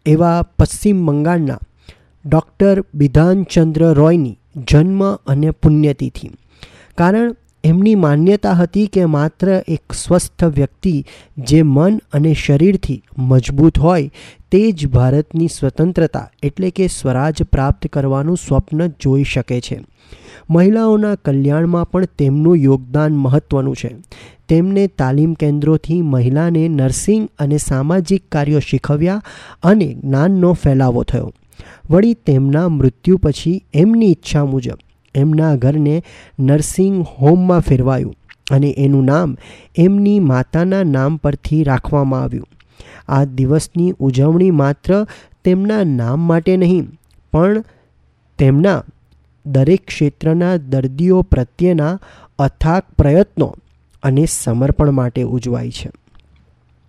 એવા પશ્ચિમ બંગાળના ડૉક્ટર બિધાનચંદ્ર રોયની જન્મ અને પુણ્યતિથિ. કારણ એમની માન્યતા હતી કે માત્ર એક સ્વસ્થ વ્યક્તિ જે મન અને શરીરથી મજબૂત હોય તે જ ભારતની સ્વતંત્રતા એટલે કે સ્વરાજ પ્રાપ્ત કરવાનું સ્વપ્ન જોઈ શકે છે. મહિલાઓના કલ્યાણમાં પણ તેમનું યોગદાન મહત્ત્વનું છે. તેમને તાલીમ કેન્દ્રોથી મહિલાને નર્સિંગ અને સામાજિક કાર્યો શીખવ્યા અને જ્ઞાનનો ફેલાવો થયો. વળી તેમના મૃત્યુ પછી એમની ઈચ્છા મુજબ એમના ઘરને નર્સિંગ હોમમાં ફેરવાયું અને એનું નામ એમની માતાના નામ પરથી રાખવામાં આવ્યું. આ દિવસની ઉજવણી માત્ર તેમના નામ માટે નહીં પણ તેમના દરેક ક્ષેત્રના દર્દીઓ પ્રત્યેના અથાગ પ્રયત્નો અને સમર્પણ માટે ઉજવાય છે.